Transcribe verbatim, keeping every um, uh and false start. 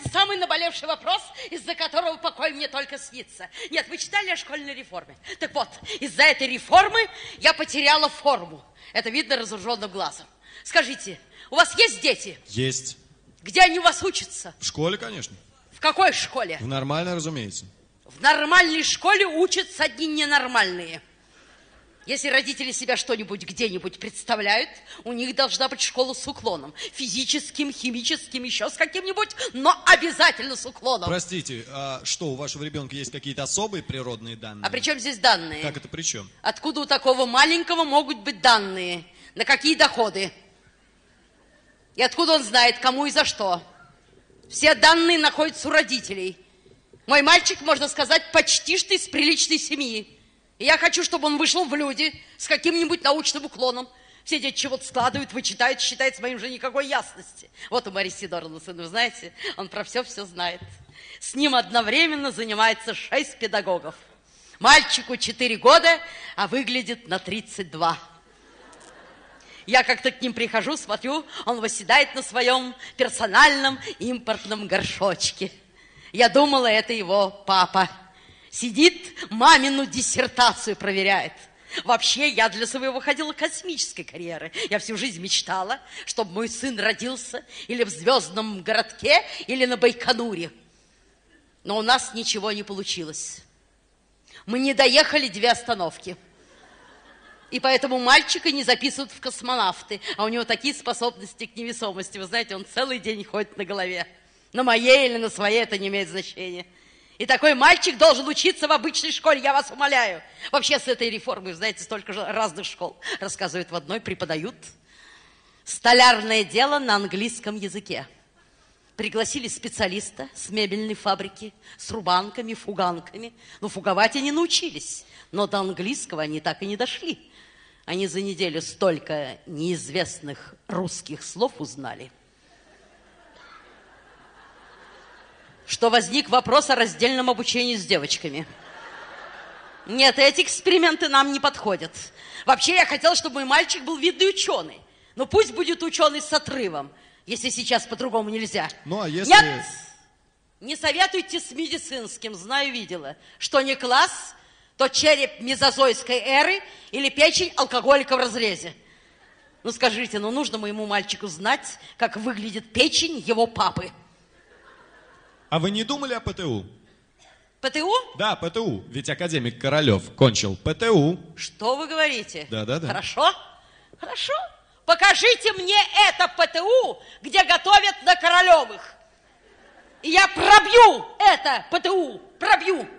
самый наболевший вопрос, из-за которого покой мне только снится. Нет, вы читали о школьной реформе? Так вот, из-за этой реформы я потеряла форму. Это видно разоруженным глазом. Скажите, у вас есть дети? Есть. Где они у вас учатся? В школе, конечно. В какой школе? В нормальной, разумеется. В нормальной школе учатся одни ненормальные. Если родители себя что-нибудь где-нибудь представляют, у них должна быть школа с уклоном. Физическим, химическим, еще с каким-нибудь, но обязательно с уклоном. Простите, а что, у вашего ребенка есть какие-то особые природные данные? А при чем здесь данные? Как это при чем? Откуда у такого маленького могут быть данные? На какие доходы? И откуда он знает, кому и за что? Все данные находятся у родителей. Мой мальчик, можно сказать, почти что из приличной семьи. И я хочу, чтобы он вышел в люди с каким-нибудь научным уклоном. Все дети чего-то складывают, вычитают, считают, с моим уже никакой ясности. Вот у Марии Сидоровны сын, вы знаете, он про все-все знает. С ним одновременно занимается шесть педагогов. Мальчику четыре года, а выглядит на тридцать два. Я как-то к ним прихожу, смотрю, он восседает на своем персональном импортном горшочке. Я думала, это его папа. Сидит, мамину диссертацию проверяет. Вообще, я для своего ходила космической карьеры. Я всю жизнь мечтала, чтобы мой сын родился или в звездном городке, или на Байконуре. Но у нас ничего не получилось. Мы не доехали две остановки. И поэтому мальчика не записывают в космонавты. А у него такие способности к невесомости. Вы знаете, он целый день ходит на голове. На моей или на своей это не имеет значения. И такой мальчик должен учиться в обычной школе, я вас умоляю. Вообще с этой реформой, знаете, столько же разных школ. Рассказывают в одной, преподают. Столярное дело на английском языке. Пригласили специалиста с мебельной фабрики, с рубанками, фуганками. Ну, фуговать они научились, но до английского они так и не дошли. Они за неделю столько неизвестных русских слов узнали, что возник вопрос о раздельном обучении с девочками. Нет, эти эксперименты нам не подходят. Вообще, я хотела, чтобы мой мальчик был видный ученый. Но пусть будет ученый с отрывом, если сейчас по-другому нельзя. Ну, а если... Нет, не советуйте с медицинским, знаю, видела. Что не класс, то череп мезозойской эры или печень алкоголика в разрезе. Ну, скажите, ну нужно моему мальчику знать, как выглядит печень его папы. А вы не думали о ПТУ? ПТУ? Да, ПТУ. Ведь академик Королев кончил ПТУ. Что вы говорите? Да, да, да. Хорошо, хорошо. Покажите мне это ПТУ, где готовят на Королевых. И я пробью это ПТУ, пробью.